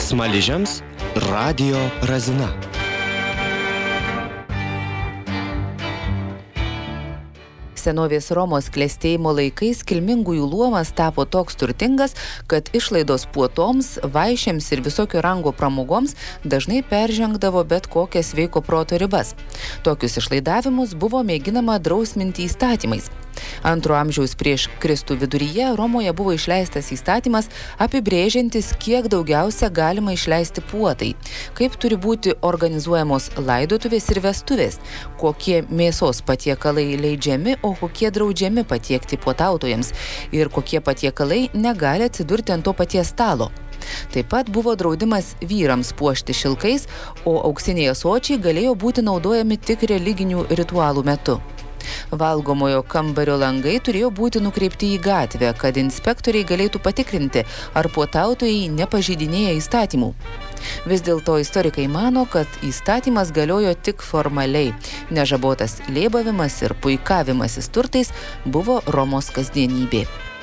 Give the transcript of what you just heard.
Smaližiams radijo razina. Senovės Romos klestėjimo laikais kilmingųjų luomas tapo toks turtingas, kad išlaidos puotoms, vaišėms ir visokio rango pramogoms dažnai peržengdavo bet kokias sveiko proto ribas. Tokius išlaidavimus buvo mėginama drausminti įstatymais. Antro amžiaus prieš Kristų viduryje Romoje buvo išleistas įstatymas apibrėžiantis, kiek daugiausia galima išleisti puotai, kaip turi būti organizuojamos laidotuvės ir vestuvės, kokie mėsos patiekalai leidžiami, o kokie draudžiami patiekti puotautojams ir kokie patiekalai negali atsidurti ant to paties stalo. Taip pat buvo draudimas vyrams puošti šilkais, o auksiniai ąsočiai galėjo būti naudojami tik religinių ritualų metu. Valgomojo kambario langai turėjo būti nukreipti į gatvę, kad inspektoriai galėtų patikrinti, ar puotautojai nepažeidinėja įstatymų. Vis dėlto istorikai mano, kad įstatymas galiojo tik formaliai. Nežabotas lėbavimas ir puikavimasis turtais buvo Romos kasdienybė.